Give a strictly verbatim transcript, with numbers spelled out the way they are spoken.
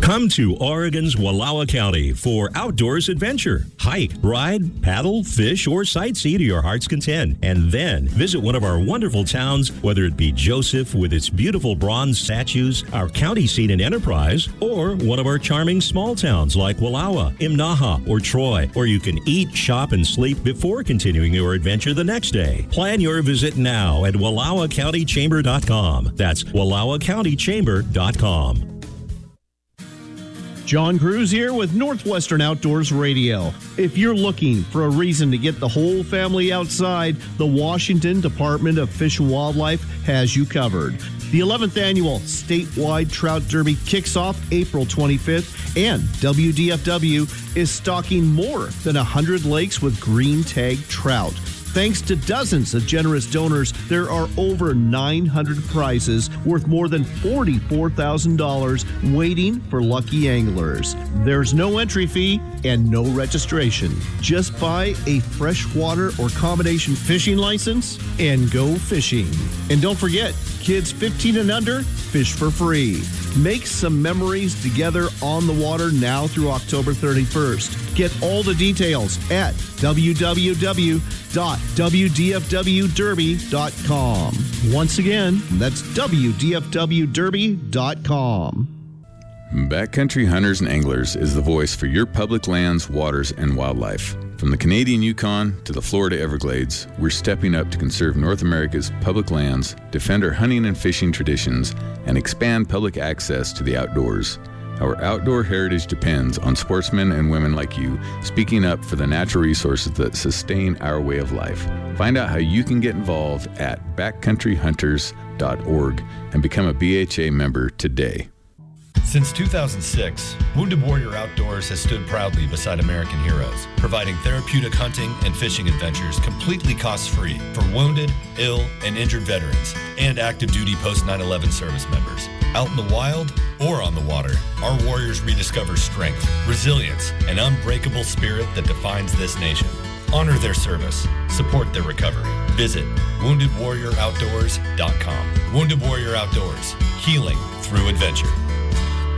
Come to Oregon's Wallowa County for outdoors adventure. Hike, ride, paddle, fish, or sightsee to your heart's content. And then visit one of our wonderful towns, whether it be Joseph with its beautiful bronze statues, our county seat in Enterprise, or one of our charming small towns like Wallowa, Imnaha, or Troy, where you can eat, shop, and sleep before continuing your adventure the next day. Plan your visit now at Wallowa County Chamber dot com. That's Wallowa County Chamber dot com. John Cruz here with Northwestern Outdoors Radio. If you're looking for a reason to get the whole family outside, the Washington Department of Fish and Wildlife has you covered. The eleventh annual statewide trout derby kicks off April twenty-fifth, and W D F W is stocking more than one hundred lakes with green tag trout. Thanks to dozens of generous donors, there are over nine hundred prizes worth more than forty-four thousand dollars waiting for lucky anglers. There's no entry fee and no registration. Just buy a freshwater or combination fishing license and go fishing. And don't forget, kids fifteen and under, fish for free. Make some memories together on the water now through October thirty-first. Get all the details at w w w dot w d f w derby dot com. Once again, that's w d f w derby dot com. Backcountry Hunters and Anglers is the voice for your public lands, waters, and wildlife. From the Canadian Yukon to the Florida Everglades, we're stepping up to conserve North America's public lands, defend our hunting and fishing traditions, and expand public access to the outdoors. Our outdoor heritage depends on sportsmen and women like you speaking up for the natural resources that sustain our way of life. Find out how you can get involved at backcountry hunters dot org and become a B H A member today. Since two thousand six, Wounded Warrior Outdoors has stood proudly beside American heroes, providing therapeutic hunting and fishing adventures completely cost-free for wounded, ill, and injured veterans and active duty post nine eleven service members. Out in the wild or on the water, our warriors rediscover strength, resilience, and unbreakable spirit that defines this nation. Honor their service. Support their recovery. Visit wounded warrior outdoors dot com. Wounded Warrior Outdoors. Healing through adventure.